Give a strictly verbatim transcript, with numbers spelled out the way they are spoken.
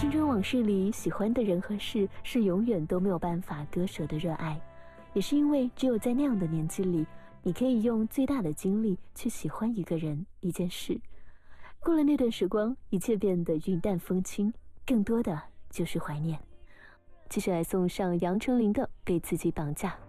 青春往事里喜欢的人和事，是永远都没有办法割舍的热爱，也是因为只有在那样的年纪里，你可以用最大的精力去喜欢一个人一件事。过了那段时光，一切变得云淡风轻，更多的就是怀念。继续来送上杨丞琳的《被自己绑架》。